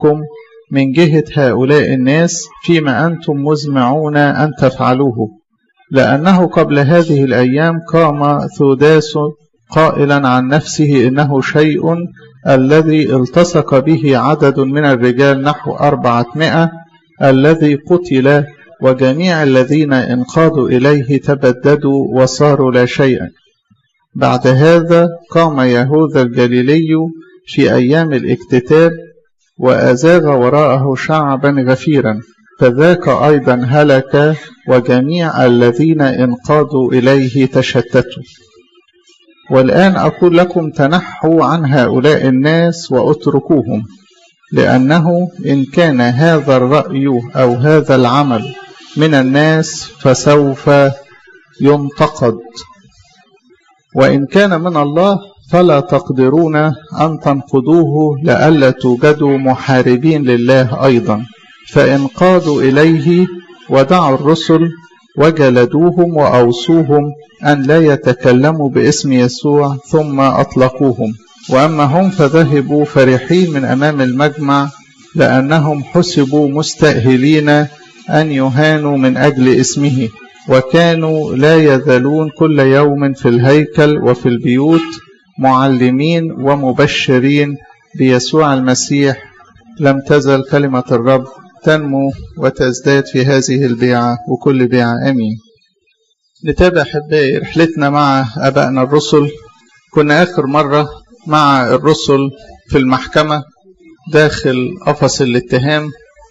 من جهة هؤلاء الناس فيما أنتم مزمعون أن تفعلوه، لأنه قبل هذه الأيام قام ثوداس قائلا عن نفسه إنه شيء الذي التصق به عدد من الرجال نحو 400 الذي قتل، وجميع الذين انقادوا إليه تبددوا وصاروا لا شيئا. بعد هذا قام يهوذا الجليلي في أيام الاكتتاب وأزاغ وراءه شعبا غفيرا، فذاك أيضا هلك، وجميع الذين انقادوا إليه تشتتوا. والآن أقول لكم تنحوا عن هؤلاء الناس واتركوهم، لأنه إن كان هذا الرأي أو هذا العمل من الناس فسوف ينتقد، وإن كان من الله فلا تقدرون أن تنقضوه لئلا توجدوا محاربين لله أيضا. فإن قادوا إليه ودعوا الرسل وجلدوهم وأوصوهم أن لا يتكلموا باسم يسوع ثم أطلقوهم، وأما هم فذهبوا فرحين من أمام المجمع، لأنهم حسبوا مستأهلين أن يهانوا من أجل اسمه، وكانوا لا يزالون كل يوم في الهيكل وفي البيوت معلمين ومبشرين بيسوع المسيح. لم تزل كلمة الرب تنمو وتزداد في هذه البيعة وكل بيعة. آمين. نتابع أحبائي رحلتنا مع أبائنا الرسل. كنا آخر مرة مع الرسل في المحكمة داخل قفص الاتهام،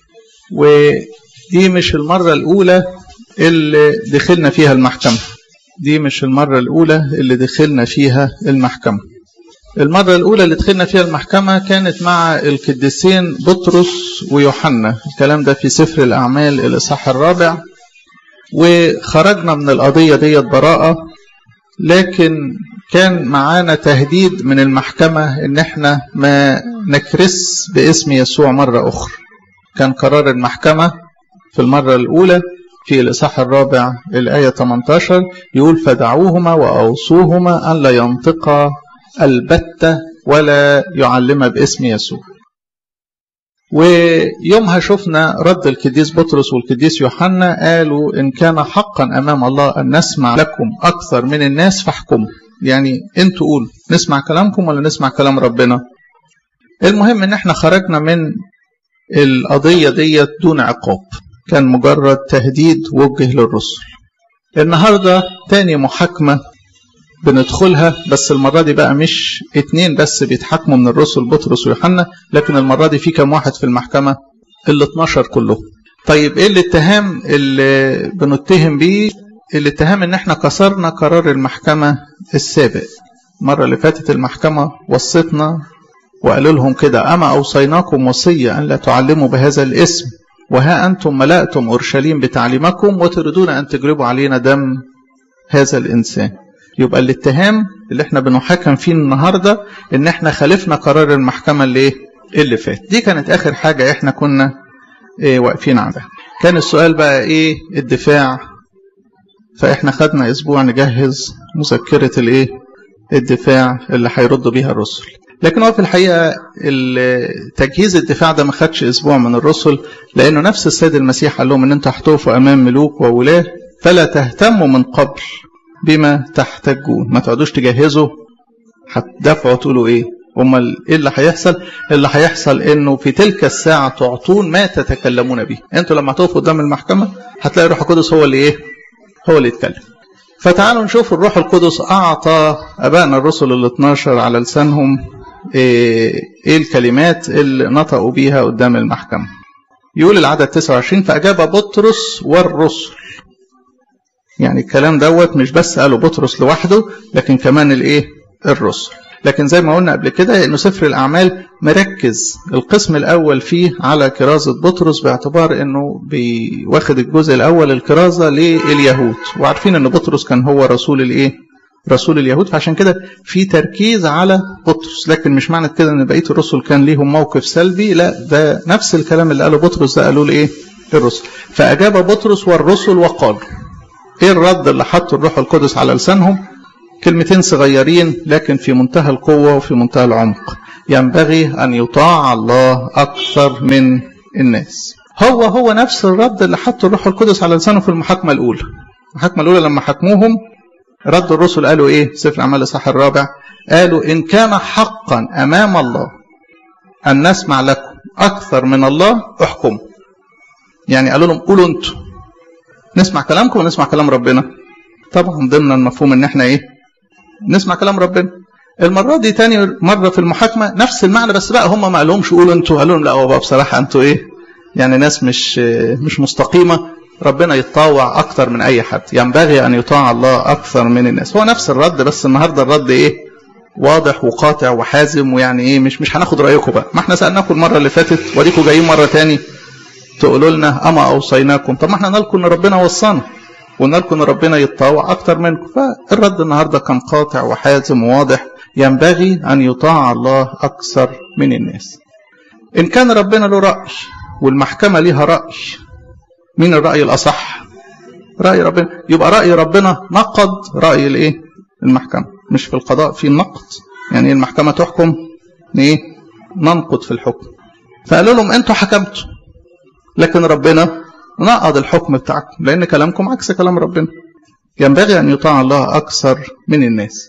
ودي مش المرة الأولى اللي دخلنا فيها المحكمة. دي مش المرة الأولى اللي دخلنا فيها المحكمة. المرة الأولى اللي دخلنا فيها المحكمة كانت مع القديسين بطرس ويوحنا. الكلام ده في سفر الأعمال الإصحاح 4، وخرجنا من القضية ديت براءة، لكن كان معانا تهديد من المحكمة إن احنا ما نكرس باسم يسوع مرة أخرى. كان قرار المحكمة في المرة الأولى في الإصحاح 4 الآية 18 يقول: فدعوهما وأوصوهما أن لا ينطقا البتة ولا يعلم باسم يسوع. ويومها شفنا رد القديس بطرس والقديس يوحنا، قالوا إن كان حقا أمام الله أن نسمع لكم أكثر من الناس فاحكموا. يعني انتوا قولوا نسمع كلامكم ولا نسمع كلام ربنا. المهم ان احنا خرجنا من القضية ديت دون عقاب، كان مجرد تهديد وجه للرسل. النهاردة تاني محاكمة بندخلها، بس المرة دي بقى مش 2 بس بيتحاكموا من الرسل بطرس ويوحنا، لكن المرة دي في كم واحد في المحكمة؟ 12 كلهم. طيب ايه الاتهام اللي بنتهم بيه؟ الاتهام ان احنا كسرنا قرار المحكمة السابق. المرة اللي فاتت المحكمة وصتنا وقالوا لهم كده: أما أوصيناكم وصية أن لا تعلموا بهذا الاسم، وها أنتم ملأتم أورشليم بتعليمكم وتريدون أن تجربوا علينا دم هذا الإنسان. يبقى الاتهام اللي احنا بنحاكم فيه النهاردة ان احنا خالفنا قرار المحكمة اللي فات. دي كانت آخر حاجة احنا كنا واقفين عندها. كان السؤال بقى ايه؟ الدفاع. فاحنا خدنا اسبوع نجهز مذكرة الدفاع اللي هيرد بيها الرسل. لكن هو في الحقيقة تجهيز الدفاع ده ما خدش اسبوع من الرسل، لانه نفس السيد المسيح قال لهم ان انتوا هتقفوا امام ملوك وولاه، فلا تهتموا من قبل بما تحتاجون. ما تقعدوش تجهزوا هتدافعوا تقولوا ايه. امال ايه اللي هيحصل؟ اللي هيحصل انه في تلك الساعة تعطون ما تتكلمون به. انتوا لما تقفوا قدام المحكمة هتلاقي الروح القدس هو اللي يتكلم. فتعالوا نشوف الروح القدس أعطى أبائنا الرسل 12 على لسانهم إيه الكلمات اللي نطقوا بيها قدام المحكمة. يقول العدد 29: فأجاب بطرس والرسل. يعني الكلام دوت مش بس قالوا بطرس لوحده، لكن كمان الرسل. لكن زي ما قلنا قبل كده انه سفر الأعمال مركز القسم الأول فيه على كرازة بطرس، باعتبار انه بيواخد الجزء الأول الكرازة لليهود، وعارفين ان بطرس كان هو رسول اليهود، فعشان كده في تركيز على بطرس. لكن مش معنى كده ان بقية الرسل كان ليهم موقف سلبي، لا، ده نفس الكلام اللي قاله بطرس ده قالوا الرسل. فأجاب بطرس والرسل وقالوا. ايه الرد اللي حطوا الروح القدس على لسانهم؟ كلمتين صغيرين لكن في منتهى القوة وفي منتهى العمق. ينبغي أن يطاع الله أكثر من الناس. هو نفس الرد اللي حطه الروح القدس على لسانه في المحاكمة الأولى. المحاكمة الأولى لما حكموهم رد الرسل قالوا إيه؟ سفر الأعمال الإصحاح 4 قالوا إن كان حقا أمام الله أن نسمع لكم أكثر من الله احكموا. يعني قالوا لهم قولوا أنتوا نسمع كلامكم ونسمع كلام ربنا. طبعا ضمن المفهوم إن إحنا إيه؟ نسمع كلام ربنا. المرة دي تاني مرة في المحاكمة نفس المعنى، بس بقى هم ما قالهمش قولوا أنتوا، قالوا لهم لا هو بقى بصراحة أنتوا إيه؟ يعني ناس مش مستقيمة، ربنا يتطاوع أكتر من أي حد، ينبغي أن يطاع الله أكثر من الناس. هو نفس الرد، بس النهاردة الرد إيه؟ واضح وقاطع وحازم، ويعني إيه مش هناخد رأيكم بقى، ما احنا سألناكم المرة اللي فاتت وديكم جايين مرة تاني تقولوا لنا أما أوصيناكم. طب ما احنا نالكم إن ربنا وصانا ونالكم إن ربنا يتطاوع أكتر منكم. فالرد النهاردة كان قاطع وحازم وواضح، ينبغي أن يطاع الله أكثر من الناس. إن كان ربنا له رأي والمحكمة ليها رأي، مين الرأي الأصح؟ رأي ربنا. يبقى رأي ربنا نقض رأي الإيه؟ المحكمة. مش في القضاء في النقد، يعني المحكمة تحكم إيه؟ ننقض في الحكم. فقالوا لهم أنتوا حكمتوا لكن ربنا نقض الحكم بتاعكم لأن كلامكم عكس كلام ربنا. ينبغي أن يطاع الله أكثر من الناس.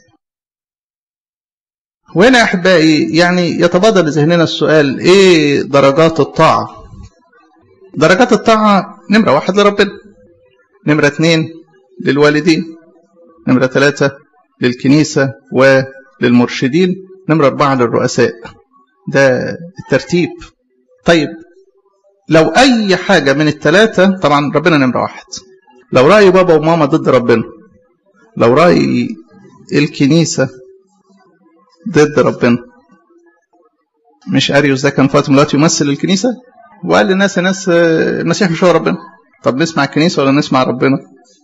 وهنا يا أحبائي يعني يتبادر لذهننا السؤال، إيه درجات الطاعة؟ درجات الطاعة نمرة 1 لربنا، نمرة 2 للوالدين، نمرة 3 للكنيسة وللمرشدين، نمرة 4 للرؤساء. ده الترتيب. طيب لو أي حاجة من الثلاثة، طبعا ربنا نمرة 1. لو رأي بابا وماما ضد ربنا، لو رأي الكنيسة ضد ربنا، مش أريوس ده كان في وقت من الوقت يمثل الكنيسة وقال للناس المسيح مش هو ربنا، طب نسمع الكنيسة ولا نسمع ربنا؟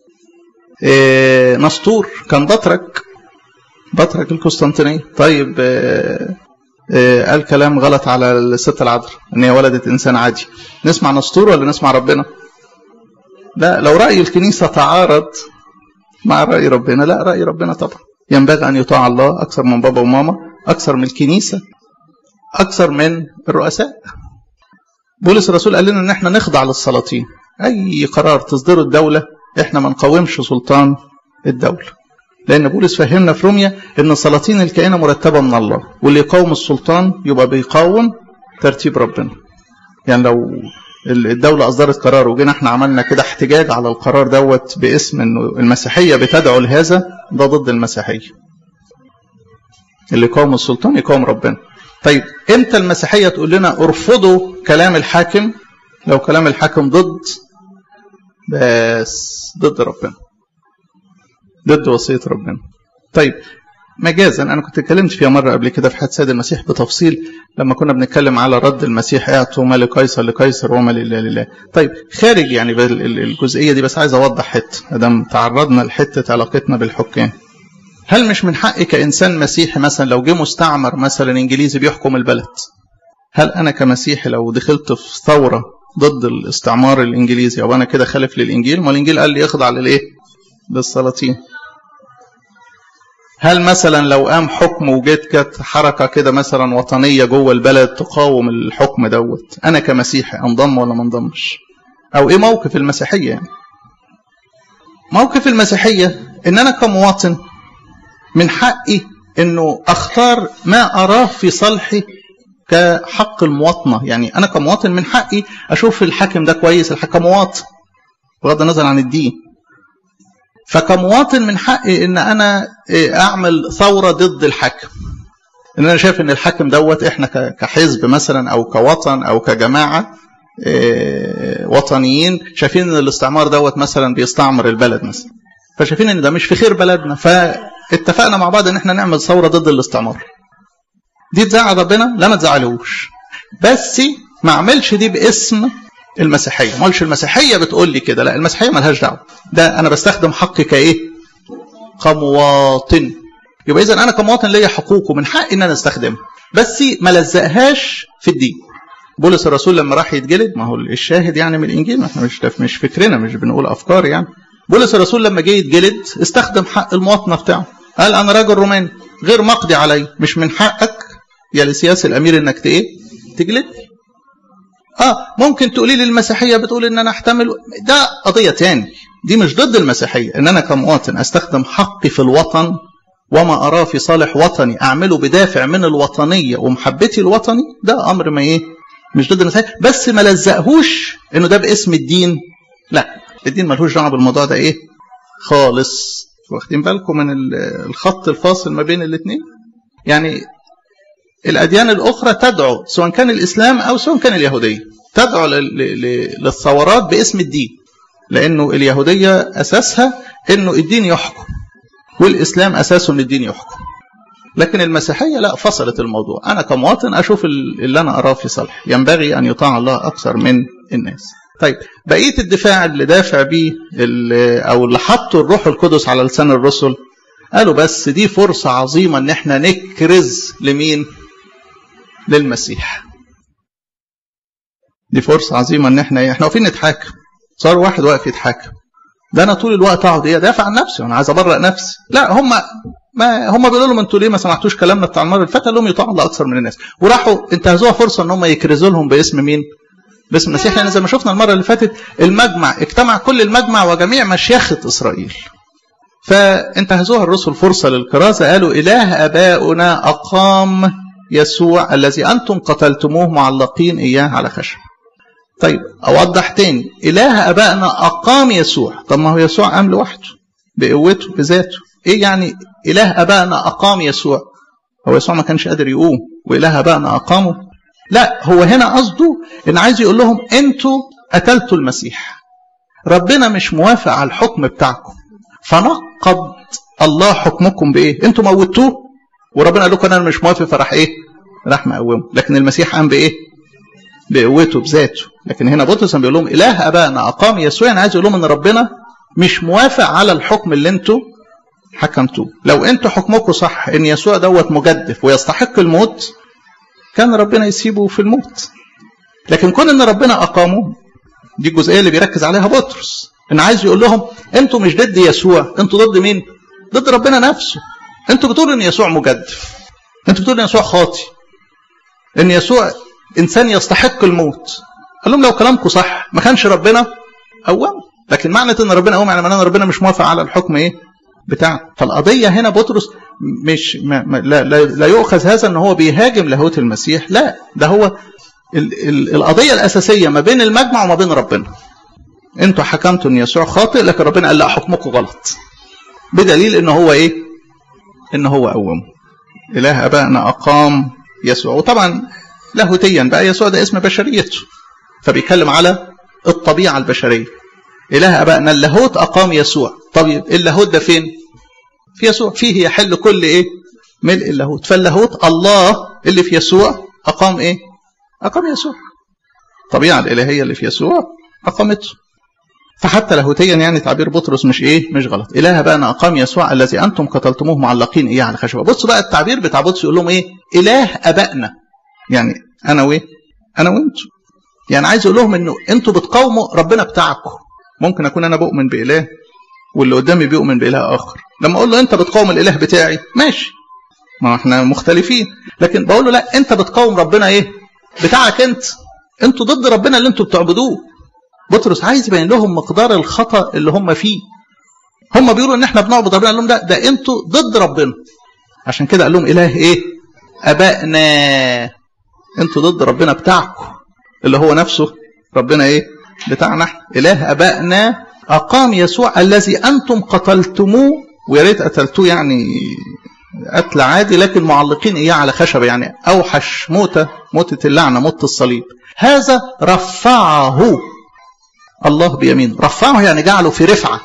نسطور كان بطرك القسطنطينية، طيب قال كلام غلط على الست العذراء ان هي ولدت انسان عادي، نسمع نسطور ولا نسمع ربنا؟ لا، لو رأي الكنيسة تعارض مع رأي ربنا، لا رأي ربنا طبعا. ينبغي أن يطاع الله أكثر من بابا وماما، أكثر من الكنيسة، أكثر من الرؤساء. بولس الرسول قال لنا ان احنا نخضع للسلاطين. اي قرار تصدره الدولة احنا ما نقاومش سلطان الدولة، لان بولس فهمنا في روميا ان السلاطين الكائنة مرتبة من الله، واللي يقاوم السلطان يبقى بيقاوم ترتيب ربنا. يعني لو الدولة اصدرت قرار وجينا احنا عملنا كده احتجاج على القرار دوت باسم انه المسيحية بتدعو لهذا، ده ضد المسيحية. اللي يقاوم السلطان يقاوم ربنا. طيب امتى المسيحية تقول لنا ارفضوا كلام الحاكم؟ لو كلام الحاكم ضد ربنا، ضد وصية ربنا. طيب مجازا انا كنت اتكلمت فيها مرة قبل كده في حد سيد المسيح بتفصيل لما كنا بنتكلم على رد المسيح اعطوا ما لقيصر لقيصر وما لله لله. طيب خارج يعني الجزئية دي، بس عايز اوضح حته ادام تعرضنا لحته علاقتنا بالحكام. هل مش من حقي كإنسان مسيحي مثلا لو جه مستعمر مثلا إنجليزي بيحكم البلد، هل أنا كمسيحي لو دخلت في ثورة ضد الاستعمار الإنجليزي أو أنا كده خالف للإنجيل؟ ما الإنجيل قال لي يخضع للإيه؟ للسلاطين. هل مثلا لو قام حكم وجت حركة كده مثلا وطنية جوه البلد تقاوم الحكم دوت، أنا كمسيحي أنضم ولا ما انضمش؟ أو إيه موقف المسيحية؟ يعني موقف المسيحية إن أنا كمواطن من حقي انه اختار ما اراه في صالحي كحق المواطنة. يعني انا كمواطن من حقي اشوف الحاكم ده كويس، كمواطن بغض النظر عن الدين. فكمواطن من حقي ان انا اعمل ثورة ضد الحاكم، ان انا شايف ان الحاكم دوت احنا كحزب مثلا او كوطن او كجماعة وطنيين شايفين ان الاستعمار دوت مثلا بيستعمر البلد مثلا، فشايفين ان ده مش في خير بلدنا، فاتفقنا مع بعض ان احنا نعمل ثورة ضد الاستعمار. دي تزعل ربنا؟ لا ما تزعلوش، بس ما اعملش دي باسم المسيحية. ما قالش المسيحية بتقول لي كده، لا المسيحية ما لهاش دعوة، ده انا بستخدم حقي كايه؟ كمواطن. يبقى اذا انا كمواطن ليا حقوق ومن حقي ان انا استخدمها، بس ما لزقهاش في الدين. بولس الرسول لما راح يتجلد، ما هو الشاهد يعني من الانجيل، احنا مش فكرنا، مش بنقول افكار يعني. بولس الرسول لما جه يتجلد استخدم حق المواطنة بتاعه، قال انا راجل روماني غير مقضي علي، مش من حقك يا لسياسي الامير انك ايه تجلدني. ممكن تقولي لي المسيحيه بتقول ان انا احتمل، ده قضيه تاني، دي مش ضد المسيحيه. ان انا كمواطن استخدم حقي في الوطن وما اراه في صالح وطني اعمله بدافع من الوطنيه ومحبتي الوطني، ده امر ما ايه مش ضد المسيحيه، بس ما لزقهوش انه ده باسم الدين. لا، الدين ملهوش دعوه بالموضوع ده ايه خالص. واخدين بالكم من الخط الفاصل ما بين الاثنين؟ يعني الأديان الأخرى تدعو، سواء كان الإسلام أو سواء كان اليهودية، تدعو للثورات باسم الدين، لأنه اليهودية أساسها أنه الدين يحكم، والإسلام أساسه أن الدين يحكم. لكن المسيحية لا، فصلت الموضوع. أنا كمواطن أشوف اللي أنا أراه في صالح، ينبغي أن يطاع الله أكثر من الناس. طيب، بقية الدفاع اللي دافع بيه أو اللي حطوا الروح القدس على لسان الرسل، قالوا بس دي فرصة عظيمة أن احنا نكرز لمين؟ للمسيح. دي فرصة عظيمة ان احنا واقفين نتحاكم. صار واحد واقف يتحاكم، ده انا طول الوقت اقعد ادافع عن نفسي وانا عايز ابرئ نفسي. لا، هم بيقولوا لهم انتوا ليه ما سمعتوش كلامنا بتاع المره اللي فاتت؟ لهم يطاع الله اكثر من الناس، وراحوا انتهزوها فرصه ان هم يكرزوا لهم باسم مين؟ باسم المسيح. يعني زي ما شفنا المره اللي فاتت، المجمع اجتمع، كل المجمع وجميع مشيخه اسرائيل، فانتهزوها الرسل فرصه للكرازه. قالوا اله ابائنا اقام يسوع الذي أنتم قتلتموه معلقين إياه على خشب. طيب، أوضح تاني، إله أبائنا أقام يسوع. طب ما هو يسوع قام لوحده بقوته بذاته. إيه يعني إله أبائنا أقام يسوع؟ هو يسوع ما كانش قادر يقوم وإله أبائنا أقامه؟ لا، هو هنا قصده إن عايز يقول لهم أنتوا قتلتوا المسيح، ربنا مش موافق على الحكم بتاعكم، فنقض الله حكمكم بإيه؟ أنتوا موتوه وربنا قال لكم انا مش موافق، فراح ايه؟ راح مقومه. لكن المسيح قام بايه؟ بقوته بذاته. لكن هنا بطرس بيقول لهم اله ابائنا اقام يسوع، يعني عايز يقول لهم ان ربنا مش موافق على الحكم اللي انتوا حكمتوه. لو انتوا حكمكم صح ان يسوع دوت مجدف ويستحق الموت، كان ربنا يسيبه في الموت. لكن كون ان ربنا اقامه، دي الجزئيه اللي بيركز عليها بطرس، ان عايز يقول لهم انتوا مش ضد يسوع، انتوا ضد مين؟ ضد ربنا نفسه. انتوا بتقولوا ان يسوع مجدف، انتوا بتقولوا ان يسوع خاطي، ان يسوع انسان يستحق الموت. قال لهم لو كلامكم صح ما كانش ربنا قوم. لكن معنى ان ربنا قوم يعني معناه ان ربنا مش موافق على الحكم ايه بتاعه. فالقضيه هنا بطرس مش لا يؤخذ هذا ان هو بيهاجم لاهوت المسيح، لا، ده هو القضيه الاساسيه ما بين المجمع وما بين ربنا. انتوا حكمتوا ان يسوع خاطئ، لكن ربنا قال لا، حكمكم غلط، بدليل ان هو ايه؟ ان هو قوم. اله ابائنا اقام يسوع. وطبعا لاهوتيا بقى يسوع ده اسم بشريته، فبيتكلم على الطبيعه البشريه. اله ابائنا اللاهوت اقام يسوع. طيب اللاهوت ده فين؟ في يسوع، فيه يحل كل ايه؟ ملء اللاهوت. فاللاهوت الله اللي في يسوع اقام ايه؟ اقام يسوع. الطبيعه الالهيه اللي في يسوع اقامته. فحتى لاهوتيا يعني تعبير بطرس مش ايه؟ مش غلط. اله ابائنا اقام يسوع الذي انتم قتلتموه معلقين اياه على خشبه. بصوا بقى التعبير بتاع بطرس يقول لهم ايه؟ اله ابائنا، يعني انا وايه؟ انا وانتم. يعني عايز يقول لهم انه انتوا بتقاوموا ربنا بتاعكم. ممكن اكون انا بؤمن باله واللي قدامي بيؤمن باله اخر، لما اقول له انت بتقاوم الاله بتاعي ماشي، ما احنا مختلفين، لكن بقول له لا، انت بتقاوم ربنا ايه؟ بتاعك انت. انتوا ضد ربنا اللي انتوا بتعبدوه. بطرس عايز يبين لهم مقدار الخطأ اللي هم فيه. هم بيقولوا ان احنا بنعبد ربنا، قال لهم ده انتوا ضد ربنا. عشان كده قال لهم اله ايه؟ ابائنا. انتوا ضد ربنا بتاعكم اللي هو نفسه ربنا ايه؟ بتاعنا احنا. اله ابائنا اقام يسوع الذي انتم قتلتموه، ويا ريت قتلتوه يعني قتل عادي، لكن معلقين اياه على خشبه، يعني اوحش موتة اللعنه، موت الصليب. هذا رفعه الله بيمين. رفعه يعني جعله في رفعه.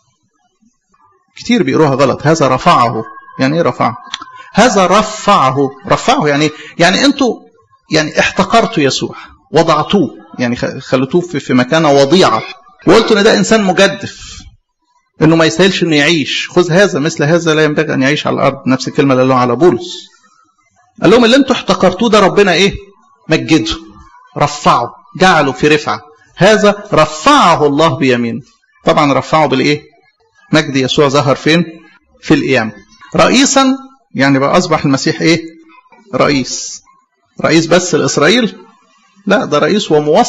كتير بيقروها غلط. هذا رفعه، يعني ايه رفعه؟ هذا رفعه يعني انتوا يعني احتقرتوا يسوع، وضعتوه، يعني خلتوه في مكانه وضيعه، وقلتوا ان ده انسان مجدف، انه ما يستاهلش انه يعيش. خذ هذا مثل هذا لا ينبغي ان يعيش على الارض. نفس الكلمه اللي قالوها على بولس. قال لهم اللي انتوا احتقرتوه ده ربنا ايه؟ مجده، رفعه، جعله في رفعه. هذا رفعه الله بيمين. طبعا رفعه بالايه؟ مجد يسوع ظهر فين؟ في القيامه. رئيسا يعني بقى اصبح المسيح ايه؟ رئيس بس لإسرائيل؟ لا، ده رئيس وموظف